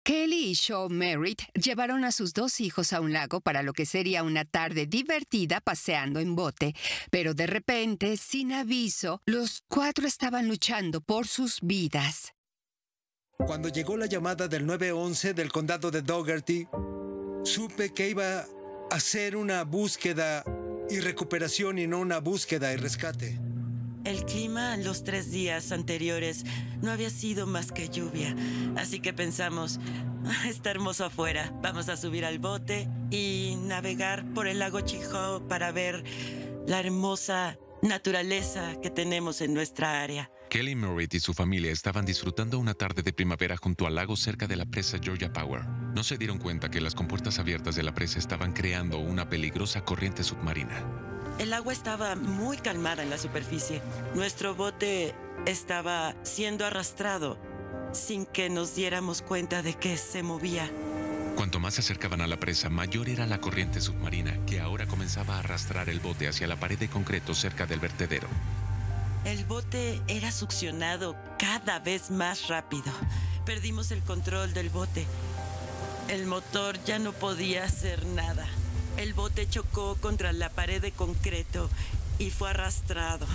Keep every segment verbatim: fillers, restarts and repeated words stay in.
Kelly y Shaw Merritt llevaron a sus dos hijos a un lago para lo que sería una tarde divertida paseando en bote, pero de repente, sin aviso, los cuatro estaban luchando por sus vidas. Cuando llegó la llamada del nueve once del condado de Dougherty, supe que iba a ser una búsqueda y recuperación y no una búsqueda y rescate. El clima los tres días anteriores no había sido más que lluvia, así que pensamos, está hermoso afuera, vamos a subir al bote y navegar por el lago Chehaw para ver la hermosa naturaleza que tenemos en nuestra área. Kelly Merritt y su familia estaban disfrutando una tarde de primavera junto al lago cerca de la presa Georgia Power. No se dieron cuenta que las compuertas abiertas de la presa estaban creando una peligrosa corriente submarina. El agua estaba muy calmada en la superficie. Nuestro bote estaba siendo arrastrado sin que nos diéramos cuenta de que se movía. Cuanto más se acercaban a la presa, mayor era la corriente submarina, que ahora comenzaba a arrastrar el bote hacia la pared de concreto cerca del vertedero. El bote era succionado cada vez más rápido. Perdimos el control del bote. El motor ya no podía hacer nada. El bote chocó contra la pared de concreto y fue arrastrado.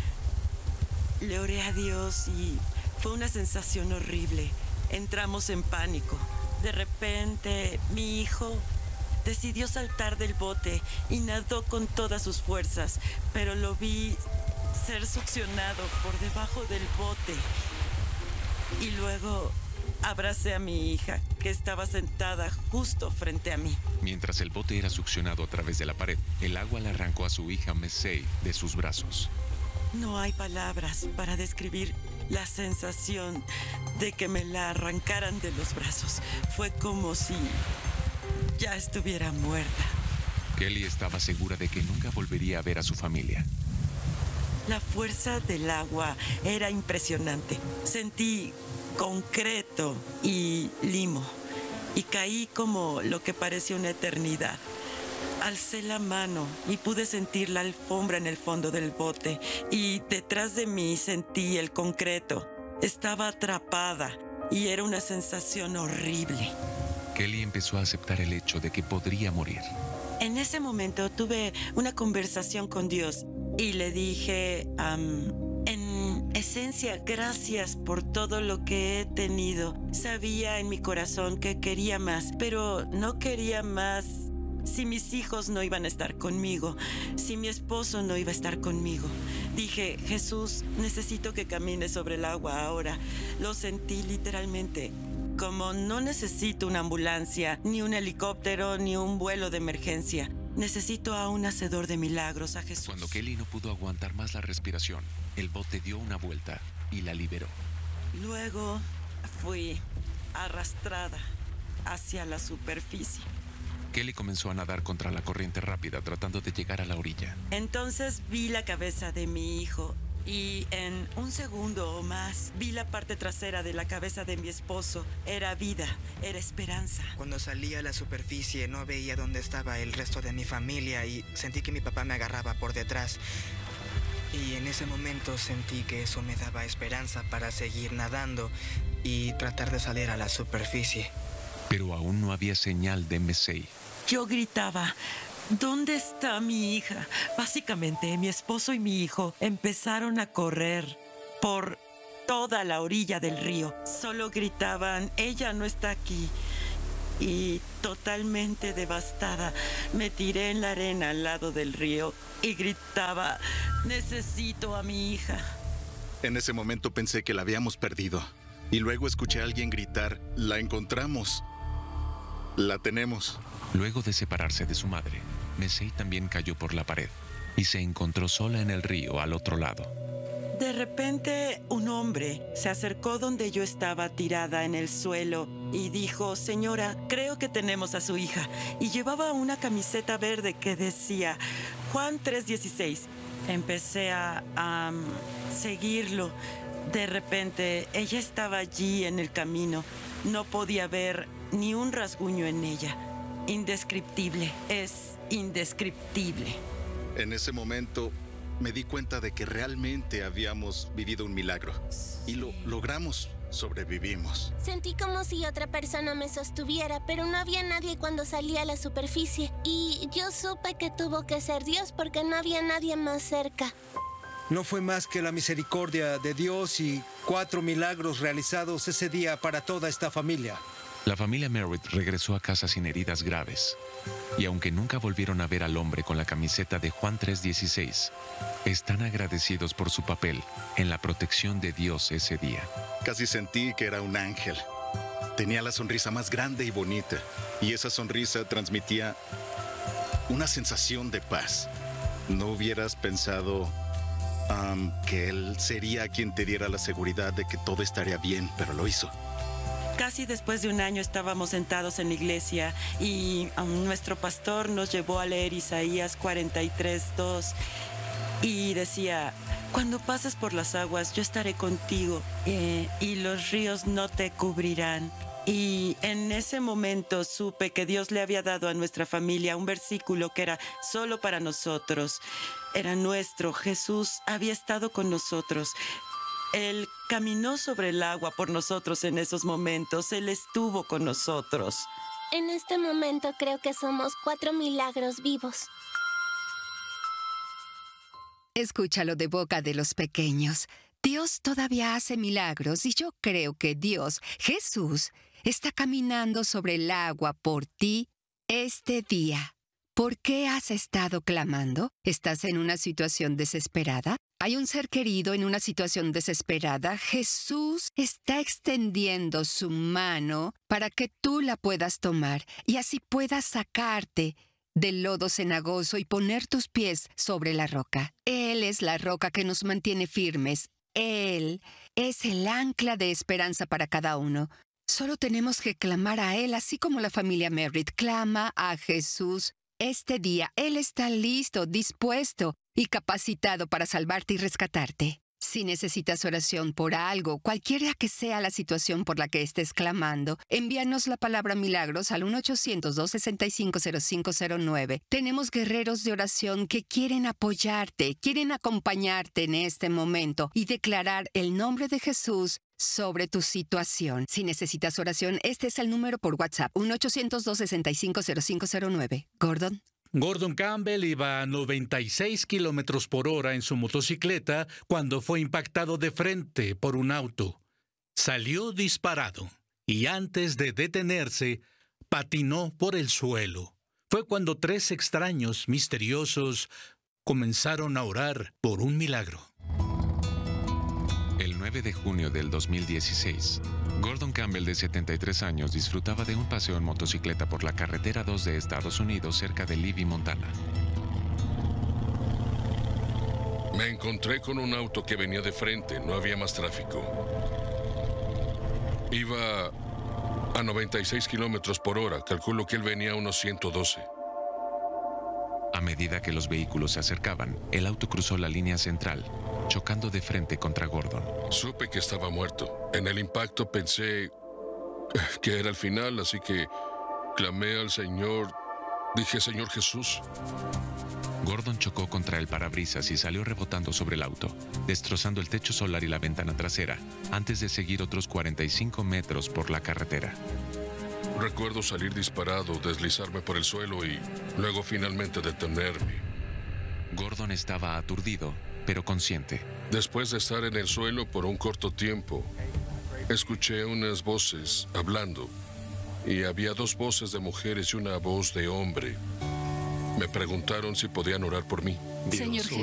Le oré a Dios y fue una sensación horrible. Entramos en pánico. De repente, mi hijo decidió saltar del bote y nadó con todas sus fuerzas, pero lo vi ser succionado por debajo del bote. Y luego abracé a mi hija, que estaba sentada justo frente a mí. Mientras el bote era succionado a través de la pared, el agua le arrancó a su hija Mesey de sus brazos. No hay palabras para describir la sensación de que me la arrancaran de los brazos. Fue como si ya estuviera muerta. Kelly estaba segura de que nunca volvería a ver a su familia. La fuerza del agua era impresionante. Sentí concreto y limo y caí como lo que parecía una eternidad. Alcé la mano y pude sentir la alfombra en el fondo del bote y detrás de mí sentí el concreto. Estaba atrapada y era una sensación horrible. Kelly empezó a aceptar el hecho de que podría morir. En ese momento tuve una conversación con Dios y le dije, um, en esencia, gracias por todo lo que he tenido. Sabía en mi corazón que quería más, pero no quería más si mis hijos no iban a estar conmigo, si mi esposo no iba a estar conmigo. Dije, Jesús, necesito que camines sobre el agua ahora. Lo sentí literalmente. Como no necesito una ambulancia, ni un helicóptero, ni un vuelo de emergencia. Necesito a un hacedor de milagros, a Jesús. Cuando Kelly no pudo aguantar más la respiración, el bote dio una vuelta y la liberó. Luego fui arrastrada hacia la superficie. Kelly comenzó a nadar contra la corriente rápida, tratando de llegar a la orilla. Entonces vi la cabeza de mi hijo y en un segundo o más vi la parte trasera de la cabeza de mi esposo. Era vida, era esperanza. Cuando salí a la superficie no veía dónde estaba el resto de mi familia y sentí que mi papá me agarraba por detrás. Y en ese momento sentí que eso me daba esperanza para seguir nadando y tratar de salir a la superficie. Pero aún no había señal de Mesey. Yo gritaba, ¿dónde está mi hija? Básicamente, mi esposo y mi hijo empezaron a correr por toda la orilla del río. Solo gritaban, ella no está aquí. Y totalmente devastada, me tiré en la arena al lado del río y gritaba, necesito a mi hija. En ese momento pensé que la habíamos perdido. Y luego escuché a alguien gritar, la encontramos. La tenemos. Luego de separarse de su madre, Mesey también cayó por la pared y se encontró sola en el río al otro lado. De repente, un hombre se acercó donde yo estaba tirada en el suelo y dijo, señora, creo que tenemos a su hija. Y llevaba una camiseta verde que decía, Juan tres dieciséis. Empecé a, a seguirlo. De repente, ella estaba allí en el camino. No podía ver ni un rasguño en ella. Indescriptible, es indescriptible. En ese momento me di cuenta de que realmente habíamos vivido un milagro. Y lo logramos. sobrevivimos. Sentí como si otra persona me sostuviera, pero no había nadie cuando salí a la superficie. Y yo supe que tuvo que ser Dios porque no había nadie más cerca. No fue más que la misericordia de Dios y cuatro milagros realizados ese día para toda esta familia. La familia Merritt regresó a casa sin heridas graves. Y aunque nunca volvieron a ver al hombre con la camiseta de Juan tres dieciséis, están agradecidos por su papel en la protección de Dios ese día. Casi sentí que era un ángel. Tenía la sonrisa más grande y bonita, y esa sonrisa transmitía una sensación de paz. No hubieras pensado um, que él sería quien te diera la seguridad de que todo estaría bien, pero lo hizo. Casi después de un año estábamos sentados en la iglesia y um, nuestro pastor nos llevó a leer Isaías cuarenta y tres, dos y decía: cuando pases por las aguas, yo estaré contigo eh, y los ríos no te cubrirán. Y en ese momento supe que Dios le había dado a nuestra familia un versículo que era solo para nosotros. Era nuestro. Jesús había estado con nosotros. Él caminó sobre el agua por nosotros en esos momentos. Él estuvo con nosotros. En este momento creo que somos cuatro milagros vivos. Escúchalo de boca de los pequeños. Dios todavía hace milagros y yo creo que Dios, Jesús, está caminando sobre el agua por ti este día. ¿Por qué has estado clamando? ¿Estás en una situación desesperada? ¿Hay un ser querido en una situación desesperada? Jesús está extendiendo su mano para que tú la puedas tomar y así puedas sacarte del lodo cenagoso y poner tus pies sobre la roca. Él es la roca que nos mantiene firmes. Él es el ancla de esperanza para cada uno. Solo tenemos que clamar a Él, así como la familia Merritt clama a Jesús. Este día, Él está listo, dispuesto y capacitado para salvarte y rescatarte. Si necesitas oración por algo, cualquiera que sea la situación por la que estés clamando, envíanos la palabra milagros al uno ochocientos, dos sesenta y cinco, cero cinco cero nueve. Tenemos guerreros de oración que quieren apoyarte, quieren acompañarte en este momento y declarar el nombre de Jesús sobre tu situación. Si necesitas oración, este es el número por WhatsApp, uno ochocientos, dos sesenta y cinco, cero cinco cero nueve. Gordon. Gordon Campbell iba a noventa y seis kilómetros por hora en su motocicleta cuando fue impactado de frente por un auto. Salió disparado y antes de detenerse, patinó por el suelo. Fue cuando tres extraños misteriosos comenzaron a orar por un milagro. El nueve de junio del dos mil dieciséis, Gordon Campbell, de setenta y tres años, disfrutaba de un paseo en motocicleta por la carretera dos de Estados Unidos cerca de Libby, Montana. Me encontré con un auto que venía de frente, no había más tráfico. Iba a noventa y seis kilómetros por hora, calculo que él venía a unos ciento doce. A medida que los vehículos se acercaban, el auto cruzó la línea central, chocando de frente contra Gordon. Supe que estaba muerto. En el impacto pensé que era el final, así que clamé al Señor. Dije: Señor Jesús. Gordon chocó contra el parabrisas y salió rebotando sobre el auto, destrozando el techo solar y la ventana trasera, antes de seguir otros cuarenta y cinco metros por la carretera. Recuerdo salir disparado, deslizarme por el suelo y luego finalmente detenerme. Gordon estaba aturdido, pero consciente. Después de estar en el suelo por un corto tiempo, escuché unas voces hablando, y había dos voces de mujeres y una voz de hombre. Me preguntaron si podían orar por mí. Señor Dios,